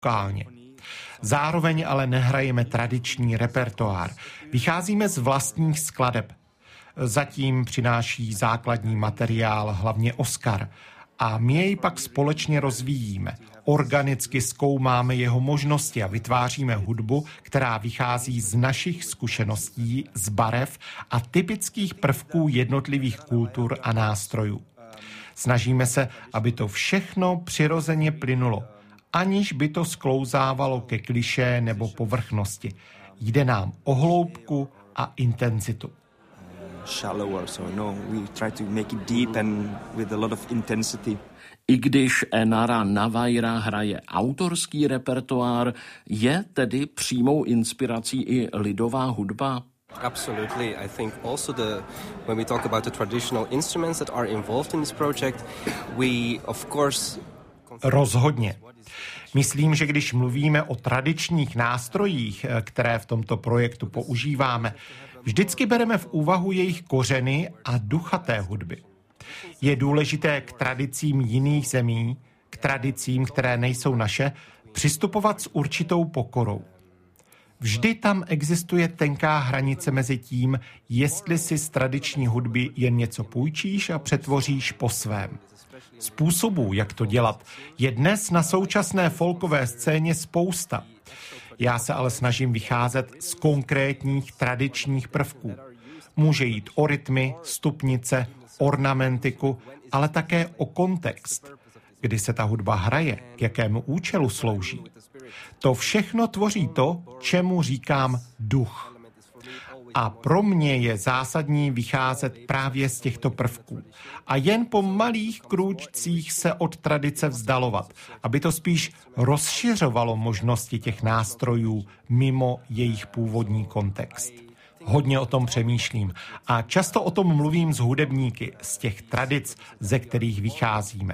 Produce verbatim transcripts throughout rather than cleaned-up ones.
vokálně. Zároveň ale nehrajeme tradiční repertoár. Vycházíme z vlastních skladeb. Zatím přináší základní materiál hlavně Oskar a my jej pak společně rozvíjíme. Organicky zkoumáme jeho možnosti a vytváříme hudbu, která vychází z našich zkušeností, z barev a typických prvků jednotlivých kultur a nástrojů. Snažíme se, aby to všechno přirozeně plynulo, aniž by to sklouzávalo ke klišé nebo povrchnosti. Jde nám o hloubku a intenzitu. I když Enara Navaira hraje autorský repertoár, je tedy přímou inspirací i lidová hudba? Absolutely. I think also the when we talk about the traditional instruments that are involved in this project, we of course Rozhodně. Myslím, že když mluvíme o tradičních nástrojích, které v tomto projektu používáme, vždycky bereme v úvahu jejich kořeny a ducha té hudby. Je důležité k tradicím jiných zemí, k tradicím, které nejsou naše, přistupovat s určitou pokorou. Vždy tam existuje tenká hranice mezi tím, jestli si z tradiční hudby jen něco půjčíš a přetvoříš po svém. Způsobů, jak to dělat, je dnes na současné folkové scéně spousta. Já se ale snažím vycházet z konkrétních tradičních prvků. Může jít o rytmy, stupnice, ornamentiku, ale také o kontext, kdy se ta hudba hraje, k jakému účelu slouží. To všechno tvoří to, čemu říkám duch. A pro mě je zásadní vycházet právě z těchto prvků. A jen po malých krůčcích se od tradice vzdalovat, aby to spíš rozšiřovalo možnosti těch nástrojů mimo jejich původní kontext. Hodně o tom přemýšlím a často o tom mluvím s hudebníky z těch tradic, ze kterých vycházíme.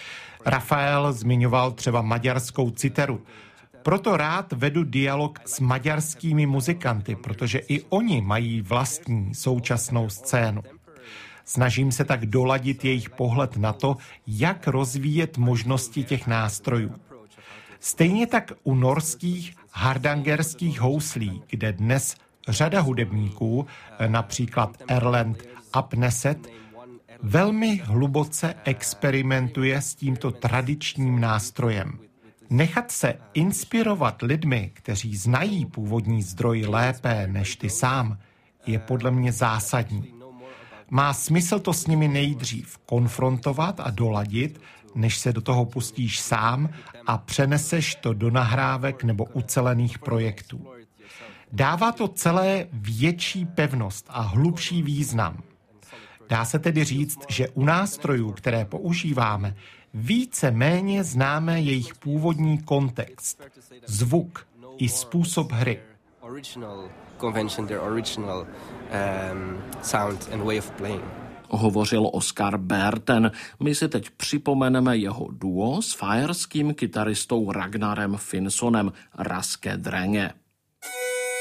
Rafael zmiňoval třeba maďarskou citeru. Proto rád vedu dialog s maďarskými muzikanty, protože i oni mají vlastní současnou scénu. Snažím se tak doladit jejich pohled na to, jak rozvíjet možnosti těch nástrojů. Stejně tak u norských hardangerských houslí, kde dnes řada hudebníků, například Erlend Apneset, velmi hluboce experimentuje s tímto tradičním nástrojem. Nechat se inspirovat lidmi, kteří znají původní zdroj lépe než ty sám, je podle mě zásadní. Má smysl to s nimi nejdřív konfrontovat a doladit, než se do toho pustíš sám a přeneseš to do nahrávek nebo ucelených projektů. Dává to celé větší pevnost a hlubší význam. Dá se tedy říct, že u nástrojů, které používáme, více méně známe jejich původní kontext, zvuk i způsob hry. Hovořil Oskar Berten. My si teď připomeneme jeho duo s fajerským kytaristou Ragnarem Finnsonem Raské Drenge.